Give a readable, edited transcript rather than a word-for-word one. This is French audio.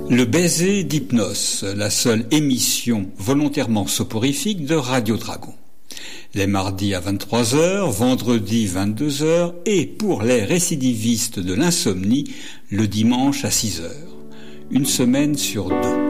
Le baiser d'Hypnos, la seule émission volontairement soporifique de Radio Dragon. Les mardis à 23h, vendredi 22h et pour les récidivistes de l'insomnie, le dimanche à 6h. Une semaine sur deux.